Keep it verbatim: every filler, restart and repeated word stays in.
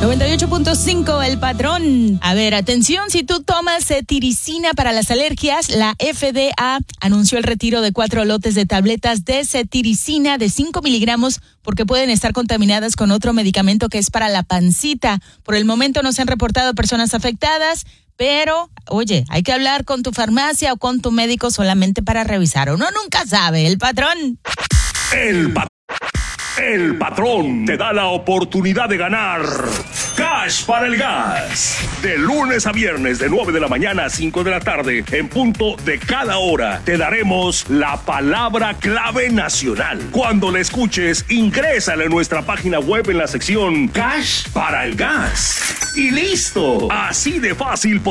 noventa y ocho punto cinco El Patrón. A ver, atención, si tú tomas cetiricina para las alergias, la F D A anunció el retiro de cuatro lotes de tabletas de cetiricina de cinco miligramos porque pueden estar contaminadas con otro medicamento que es para la pancita. Por el momento no se han reportado personas afectadas, pero, oye, hay que hablar con tu farmacia o con tu médico solamente para revisar. Uno nunca sabe. El Patrón. El Patrón. El Patrón te da la oportunidad de ganar Cash para el Gas. De lunes a viernes, de nueve de la mañana a cinco de la tarde, en punto de cada hora, te daremos la palabra clave nacional. Cuando la escuches, ingrésala en nuestra página web en la sección Cash para el Gas. Y listo. Así de fácil.